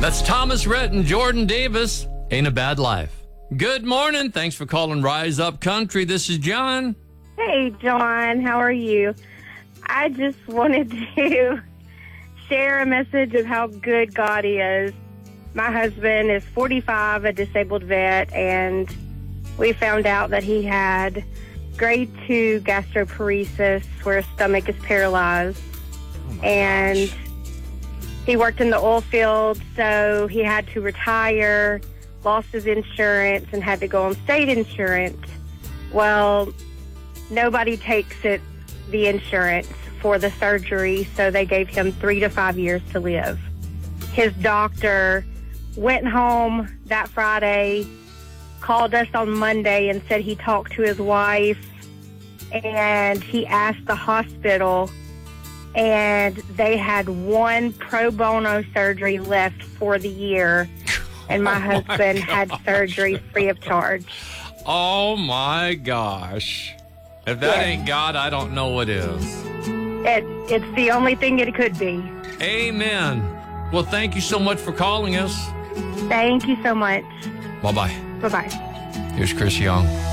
That's Thomas Rhett and Jordan Davis. Ain't a Bad Life. Good morning. Thanks for calling Rise Up Country. This is John. Hey, John. How are you? I just wanted to share a message of how good God is. My husband is 45, a disabled vet, and we found out that he had grade 2 gastroparesis, where his stomach is paralyzed. And he worked in the oil field, so he had to retire, lost his insurance, and had to go on state insurance. Well, nobody takes the insurance for the surgery, so they gave him 3 to 5 years to live. His doctor went home that Friday, called us on Monday, and said he talked to his wife, and he asked the hospital, and they had one pro bono surgery left for the year, and my husband had surgery free of charge. Oh, my gosh. If that ain't God, I don't know what is. It's the only thing it could be. Amen. Well, thank you so much for calling us. Thank you so much. Bye-bye. Bye-bye. Here's Chris Young.